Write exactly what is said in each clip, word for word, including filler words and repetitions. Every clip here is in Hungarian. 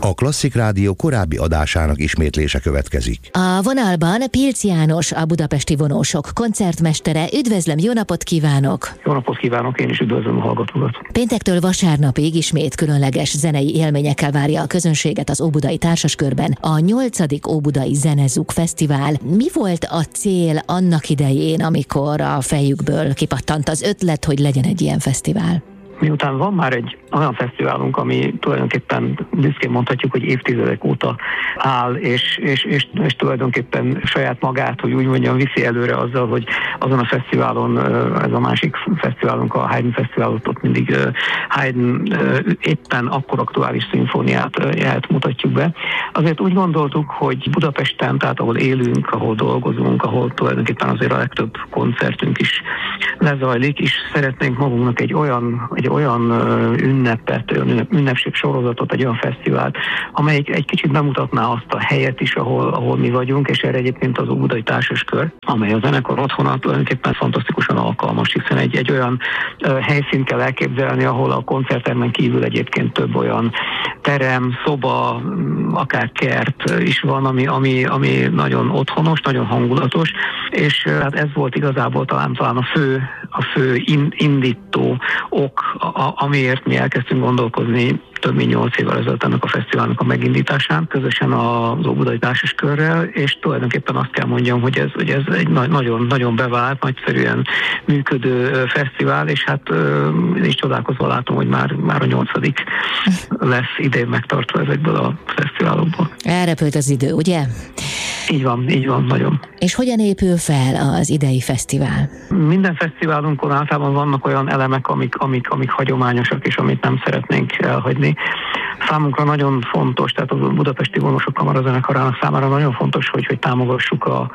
A Klasszik Rádió korábbi adásának ismétlése következik. A vonalban Pilc János, a Budapesti Vonósok koncertmestere. Üdvözlöm, jó napot kívánok! Jó napot kívánok, én is üdvözlöm a hallgatókat. Péntektől vasárnapig ismét különleges zenei élményekkel várja a közönséget az Óbudai Társaskörben a nyolcadik Óbudai Zenezúk Fesztivál. Mi volt a cél annak idején, amikor a fejükből kipattant az ötlet, hogy legyen egy ilyen fesztivál? Miután van már egy olyan fesztiválunk, ami tulajdonképpen büszkén mondhatjuk, hogy évtizedek óta áll, és, és, és, és tulajdonképpen saját magát, hogy úgy mondjam, viszi előre azzal, hogy azon a fesztiválon, ez a másik fesztiválunk, a Haydn Fesztiválot, ott mindig Haydn éppen akkor aktuális szimfóniát mutatjuk be. Azért úgy gondoltuk, hogy Budapesten, tehát ahol élünk, ahol dolgozunk, ahol tulajdonképpen azért a legtöbb koncertünk is lezajlik, és szeretnénk magunknak egy olyan, egy olyan ünnepet, ünnepség sorozatot, egy olyan fesztivált, amelyik egy kicsit bemutatná azt a helyet is, ahol, ahol mi vagyunk, és erre egyébként az Óbudai Társaskör, amely a zenekar otthona tulajdonképpen fantasztikusan alkalmas, hiszen egy, egy olyan helyszínt kell elképzelni, ahol a koncerttermen kívül egyébként több olyan terem, szoba, akár kert is van, ami, ami, ami nagyon otthonos, nagyon hangulatos, és hát ez volt igazából talán, talán a fő, a fő indító ok, a, amiért mi elkezdtünk gondolkozni több mint nyolc évvel ezelőtt ennek a fesztiválnak a megindításán, közösen az Óbudai Társaskörrel, és tulajdonképpen azt kell mondjam, hogy ez, hogy ez egy nagyon, nagyon bevált, nagyszerűen működő fesztivál, és hát én is csodálkozva látom, hogy már, már a nyolcadik lesz idén megtartva ezekből a fesztiválokból. Elrepült az idő, ugye? Így van, így van, nagyon. És hogyan épül fel az idei fesztivál? Minden fesztiválunkon általában vannak olyan elemek, amik, amik, amik hagyományosak, és amit nem szeretnénk elhagyni. Számunkra nagyon fontos, tehát a Budapesti Vonósok Kamarazenekarának számára nagyon fontos, hogy, hogy támogassuk a,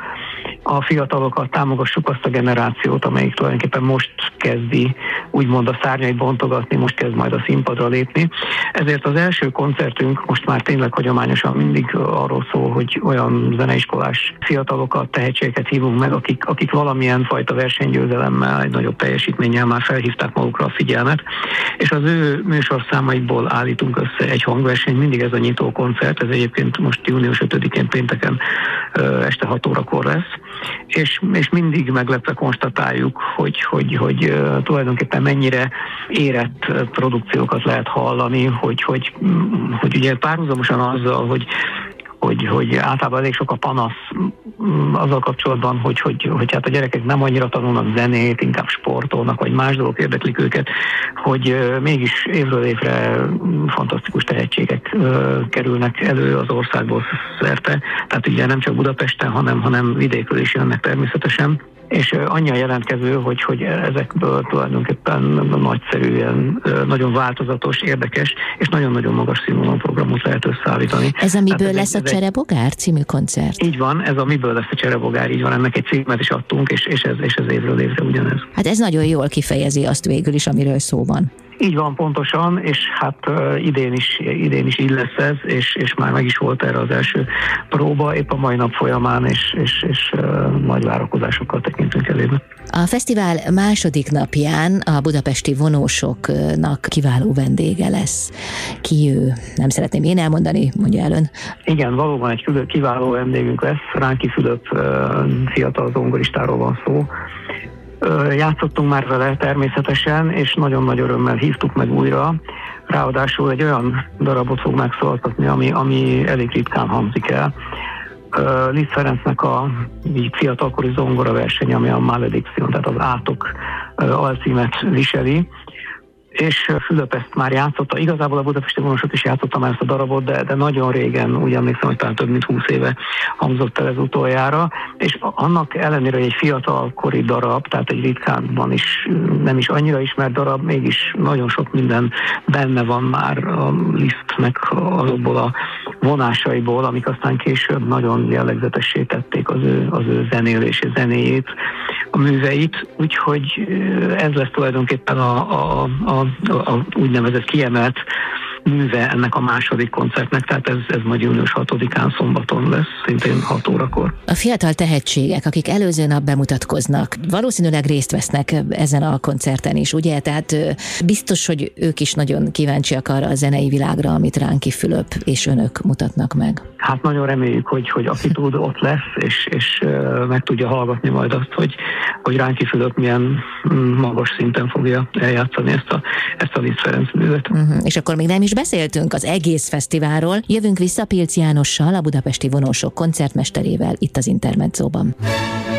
a fiatalokat, támogassuk azt a generációt, amelyik tulajdonképpen most kezdi úgymond a szárnyait bontogatni, most kezd majd a színpadra lépni. Ezért az első koncertünk most már tényleg hagyományosan mindig arról szól, hogy olyan zeneiskolás fiatalokat, tehetségeket hívunk meg, akik, akik valamilyen fajta versenygyőzelemmel, egy nagyobb teljesítménnyel már felhívták magukra a figyelmet, és az ő műsorszámaikból állítunk össze egy hangverseny, mindig ez a nyitó koncert, ez egyébként most június ötödikén pénteken este hat órakor lesz, és, és mindig meglepve konstatáljuk, hogy, hogy, hogy tulajdonképpen mennyire érett produkciókat lehet hallani, hogy, hogy, hogy ugye párhuzamosan azzal, hogy Hogy, hogy általában elég sok a panasz azzal kapcsolatban, hogy, hogy, hogy hát a gyerekek nem annyira tanulnak zenét, inkább sportolnak, vagy más dolgok érdeklik őket, hogy mégis évről évre fantasztikus tehetségek kerülnek elő az országból szerte. Tehát ugye nem csak Budapesten, hanem, hanem vidékről is jönnek természetesen. És annyi a jelentkező, hogy, hogy ezekből tulajdonképpen nagyszerűen, nagyon változatos, érdekes, és nagyon-nagyon magas színvonalú programot lehet összeállítani. Ez a Miből lesz a Cserebogár című koncert? Így van, ez a Miből lesz a Cserebogár, így van, ennek egy címet is adtunk, és, és, ez, és ez évről évre ugyanez. Hát ez nagyon jól kifejezi azt végül is, amiről szó van. Így van, pontosan, és hát uh, idén is, idén is így lesz ez, és, és már meg is volt erre az első próba, épp a mai nap folyamán, és, és, és uh, nagy várakozásokkal tekintünk elébe. A fesztivál második napján a budapesti vonósoknak kiváló vendége lesz. Ki ő? Nem szeretném én elmondani, mondja el ön. Igen, valóban egy kiváló vendégünk lesz, Ránki Fülöp uh, fiatal zongoristáról van szó. Játszottunk már vele természetesen, és nagyon nagy örömmel hívtuk meg újra. Ráadásul egy olyan darabot fog megszólaltatni, ami, ami elég ritkán hangzik el. Liszt Ferencnek a fiatalkori zongora verseny, ami a Malediction, tehát az Átok alcímet viseli, és Fülöp ezt már játszotta. Igazából a Budapesti Vonósok is játszotta már ezt a darabot, de, de nagyon régen, úgy emlékszem, hogy talán több mint húsz éve hangzott el ez utoljára, és annak ellenére, hogy egy fiatalkori darab, tehát egy ritkánban is nem is annyira ismert darab, mégis nagyon sok minden benne van már a Lisztnek azokból a vonásaiból, amik aztán később nagyon jellegzetessé tették az ő, az ő zenélési zenéjét, a műveit, úgyhogy ez lesz tulajdonképpen a, a, a, a, a úgynevezett kiemelt műve ennek a második koncertnek, tehát ez, ez majd június hatodikán szombaton lesz, szintén hat órakor. A fiatal tehetségek, akik előző nap bemutatkoznak, valószínűleg részt vesznek ezen a koncerten is, ugye? Tehát biztos, hogy ők is nagyon kíváncsiak arra a zenei világra, amit Ránki Fülöp és önök mutatnak meg. Hát nagyon reméljük, hogy, hogy aki tud, ott lesz, és, és meg tudja hallgatni majd azt, hogy, hogy Ránki Fülöp milyen magas szinten fogja eljátszani ezt a, ezt a Liszt Ferenc művet. Uh-huh. És akkor még nem is beszéltünk az egész fesztiválról. Jövünk vissza Pilc Jánossal, a budapesti vonósok koncertmesterével itt az Intermedzóban.